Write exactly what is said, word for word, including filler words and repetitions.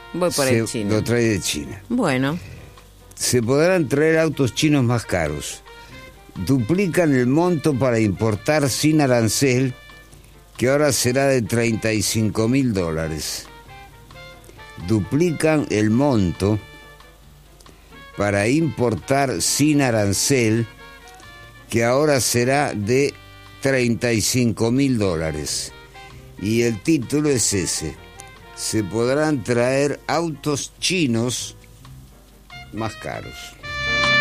Voy por se, el chino. Lo trae de China. Bueno. Se podrán traer autos chinos más caros. Duplican el monto para importar sin arancel, que ahora será de treinta y cinco mil dólares. Duplican el monto para importar sin arancel, que ahora será de treinta y cinco mil dólares. Y el título es ese: se podrán traer autos chinos más caros.